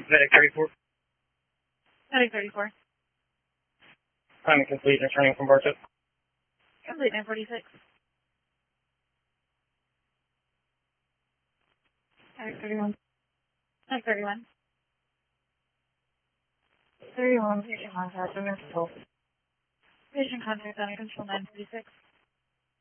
Medic 34. Medic 34. Time complete, returning from Bartow. Complete 946. Medic 31. Medic 31. 31, patient contact, under control. Patient contact, under control 946.